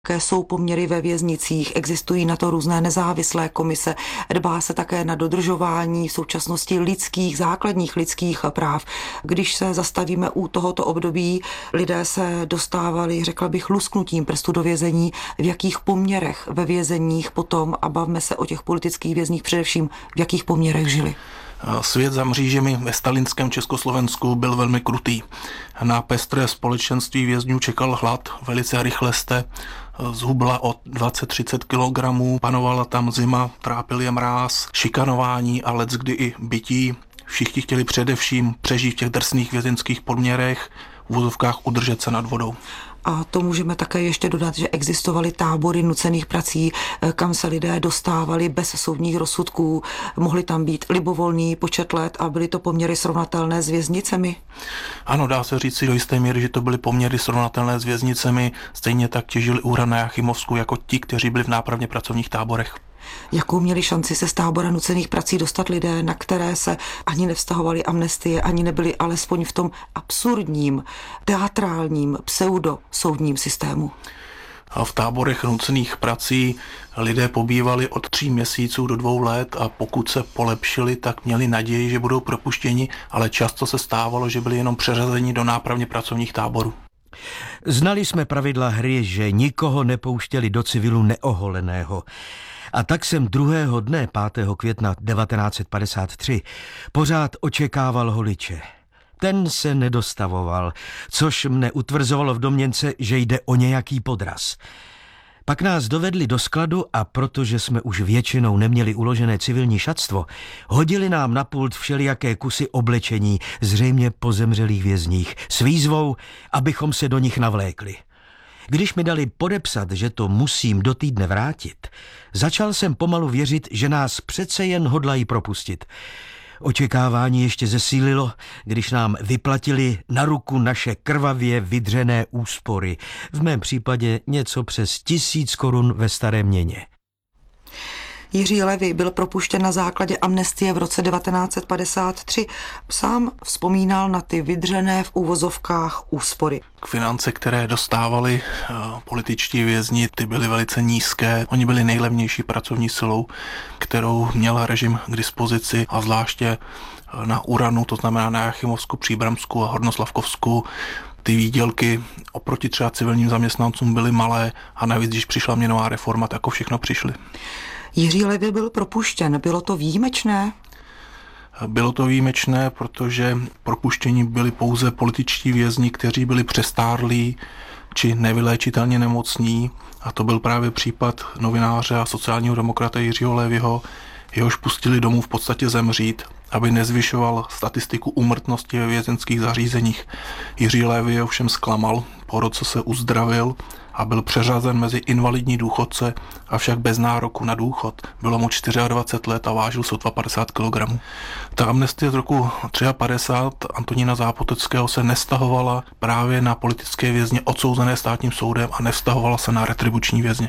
Jaké jsou poměry ve věznicích, existují na to různé nezávislé komise, dbá se také na dodržování v současnosti základních lidských práv. Když se zastavíme u tohoto období, lidé se dostávali, řekla bych, lusknutím prstu do vězení, v jakých poměrech ve vězeních potom, a bavme se o těch politických vězních především, v jakých poměrech žili. Svět za mřížemi ve stalinském Československu byl velmi krutý. Na pestré společenství vězňů čekal hlad, velice rychle jste zhubla o 20-30 kg, panovala tam zima, trápil je mráz, šikanování a leckdy i bytí. Všichni chtěli především přežít v těch drsných vězeňských podměrech, v uvozovkách udržet se nad vodou. A to můžeme také ještě dodat, že existovaly tábory nucených prací, kam se lidé dostávali bez soudních rozsudků. Mohli tam být libovolný počet let a byly to poměry srovnatelné s věznicemi? Ano, dá se říct si do jisté míry, že to byly poměry srovnatelné s věznicemi. Stejně tak těžili úhrad na Jáchymovsku jako ti, kteří byli v nápravně pracovních táborech. Jakou měli šanci se z tábora nucených prací dostat lidé, na které se ani nevztahovaly amnestie, ani nebyli alespoň v tom absurdním, teatrálním, pseudosoudním systému? A v táborech nucených prací lidé pobývali od 3 měsíců do 2 let a pokud se polepšili, tak měli naději, že budou propuštěni, ale často se stávalo, že byli jenom přeřazeni do nápravně pracovních táborů. Znali jsme pravidla hry, že nikoho nepouštěli do civilu neoholeného. A tak jsem 2. dne 5. května 1953 pořád očekával holiče. Ten se nedostavoval, což mne utvrzovalo v domněnce, že jde o nějaký podraz. Pak nás dovedli do skladu a protože jsme už většinou neměli uložené civilní šatstvo, hodili nám na pult všelijaké kusy oblečení, zřejmě po zemřelých vězních, s výzvou, abychom se do nich navlékli. Když mi dali podepsat, že to musím do týdne vrátit, začal jsem pomalu věřit, že nás přece jen hodlají propustit. Očekávání ještě zesílilo, když nám vyplatili na ruku naše krvavě vydřené úspory, v mém případě něco přes 1000 korun ve staré měně. Jiří Levy byl propuštěn na základě amnestie v roce 1953. Sám vzpomínal na ty vydřené v úvozovkách úspory. Finance, které dostávali političtí vězni, ty byly velice nízké. Oni byli nejlevnější pracovní silou, kterou měl režim k dispozici a zvláště na Uranu, to znamená na Jáchymovsku, Příbramsku a Hornoslavkovsku, ty výdělky oproti třeba civilním zaměstnancům byly malé a navíc, když přišla měnová reforma, tak jako všechno přišli. Jiří Levy byl propuštěn. Bylo to výjimečné? Bylo to výjimečné, protože propuštěni byli pouze političtí vězni, kteří byli přestárlí či nevyléčitelně nemocní. A to byl právě případ novináře a sociálního demokrata Jiřího Levyho. Jehož pustili domů v podstatě zemřít, aby nezvyšoval statistiku úmrtnosti ve vězenských zařízeních. Jiří Levy ovšem zklamal, po roce se uzdravil a byl přeřazen mezi invalidní důchodce, avšak bez nároku na důchod. Bylo mu 24 let a vážil sotva 50 kg. Ta amnestie z roku 53 Antonína Zápotockého se nestahovala právě na politické vězně odsouzené státním soudem a nevztahovala se na retribuční vězně.